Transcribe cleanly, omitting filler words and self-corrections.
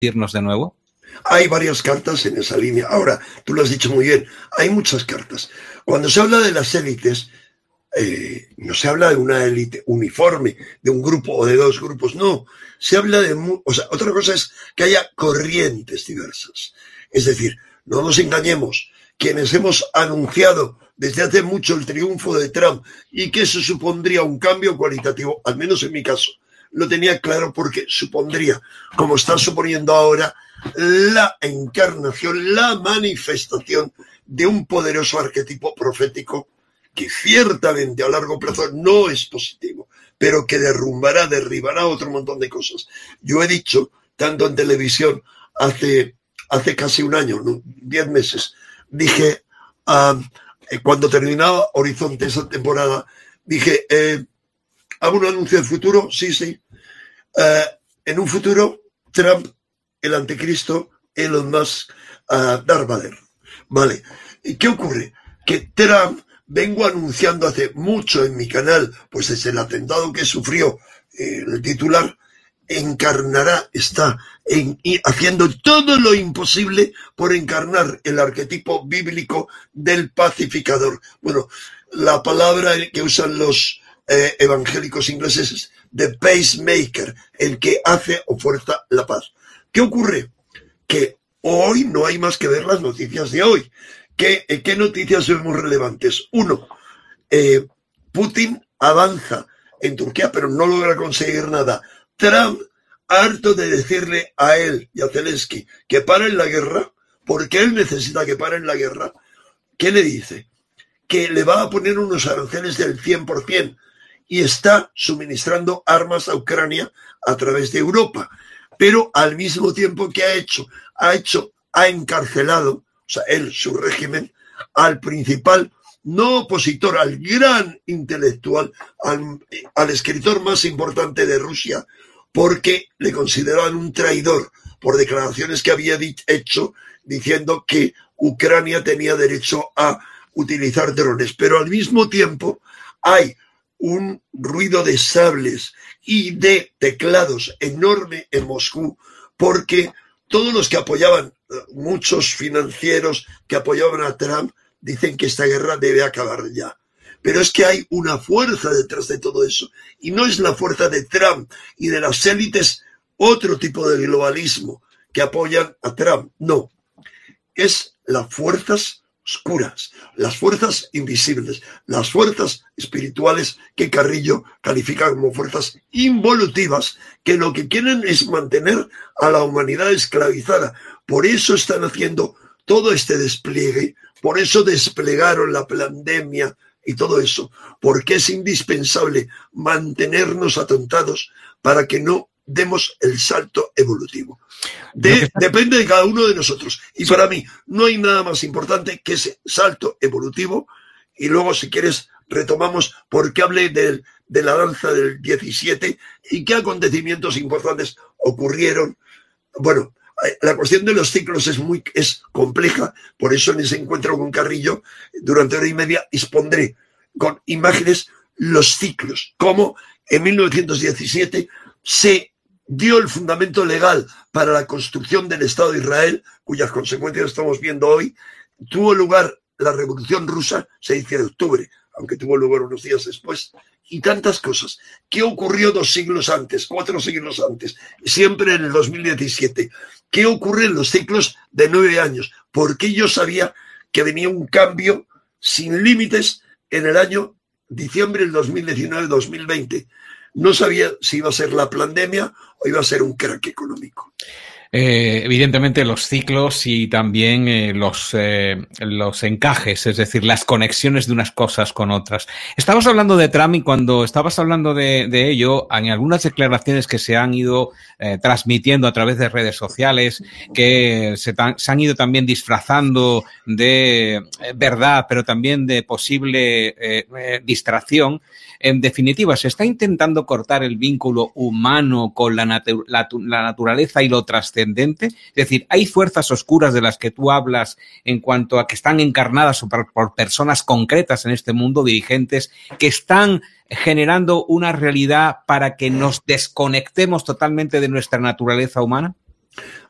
irnos de nuevo? Hay varias cartas en esa línea. Ahora, tú lo has dicho muy bien, hay muchas cartas. Cuando se habla de las élites, no se habla de una élite uniforme, de un grupo o de dos grupos, no. Se habla de... otra cosa es que haya corrientes diversas. Es decir, no nos engañemos, quienes hemos anunciado desde hace mucho el triunfo de Trump y que eso supondría un cambio cualitativo, al menos en mi caso, lo tenía claro porque supondría, como está suponiendo ahora, la encarnación, la manifestación de un poderoso arquetipo profético que ciertamente a largo plazo no es positivo, pero que derribará otro montón de cosas. Yo he dicho, tanto en televisión, hace casi un año, 10 meses, dije, cuando terminaba Horizonte esa temporada, dije, ¿hago un anuncio del futuro? Sí. En un futuro, Trump, el anticristo, Elon Musk, Darth Vader. Vale. ¿Y qué ocurre? Que Trump, vengo anunciando hace mucho en mi canal, pues desde el atentado que sufrió el titular, está haciendo todo lo imposible por encarnar el arquetipo bíblico del pacificador. Bueno, la palabra que usan los evangélicos ingleses es the pacemaker, el que hace o fuerza la paz. ¿Qué ocurre? Que hoy no hay más que ver las noticias de hoy. ¿Qué noticias vemos relevantes? Uno, Putin avanza en Turquía, pero no logra conseguir nada. Trump, harto de decirle a él y a Zelensky que paren la guerra, porque él necesita que paren la guerra, ¿qué le dice? Que le va a poner unos aranceles del 100% y está suministrando armas a Ucrania a través de Europa. Pero al mismo tiempo que ha encarcelado, o sea, él, su régimen, al principal, no opositor, al gran intelectual, al escritor más importante de Rusia, porque le consideraban un traidor por declaraciones que había hecho diciendo que Ucrania tenía derecho a utilizar drones. Pero al mismo tiempo hay un ruido de sables y de teclados enorme en Moscú, porque todos los que apoyaban, muchos financieros que apoyaban a Trump, dicen que esta guerra debe acabar ya. Pero es que hay una fuerza detrás de todo eso. Y no es la fuerza de Trump y de las élites, otro tipo de globalismo que apoyan a Trump. No. Es las fuerzas oscuras, las fuerzas invisibles, las fuerzas espirituales que Carrillo califica como fuerzas involutivas, que lo que quieren es mantener a la humanidad esclavizada. Por eso están haciendo todo este despliegue, por eso desplegaron la pandemia y todo eso, porque es indispensable mantenernos atontados para que no demos el salto evolutivo. Depende de cada uno de nosotros. Y para mí no hay nada más importante que ese salto evolutivo. Y luego, si quieres, retomamos porque hablé de la danza del 17 y qué acontecimientos importantes ocurrieron. Bueno, la cuestión de los ciclos es compleja, por eso en ese encuentro con Carrillo, durante hora y media, expondré con imágenes los ciclos, cómo en 1917 se dio el fundamento legal para la construcción del Estado de Israel, cuyas consecuencias estamos viendo hoy. Tuvo lugar la Revolución Rusa, se dice de octubre, aunque tuvo lugar unos días después, y tantas cosas. ¿Qué ocurrió 2 siglos antes, 4 siglos antes? Siempre en el 2017. ¿Qué ocurre en los ciclos de 9 años? Porque yo sabía que venía un cambio sin límites en el año diciembre del 2019-2020. No sabía si iba a ser la pandemia o iba a ser un crack económico. Evidentemente los ciclos y también los encajes, es decir, las conexiones de unas cosas con otras. Estabas hablando de Trump y cuando estabas hablando de ello, en algunas declaraciones que se han ido transmitiendo a través de redes sociales, que se han ido también disfrazando de verdad, pero también de posible distracción. En definitiva, se está intentando cortar el vínculo humano con la naturaleza y lo trascendente. Es decir, hay fuerzas oscuras de las que tú hablas en cuanto a que están encarnadas por personas concretas en este mundo, dirigentes, que están generando una realidad para que nos desconectemos totalmente de nuestra naturaleza humana.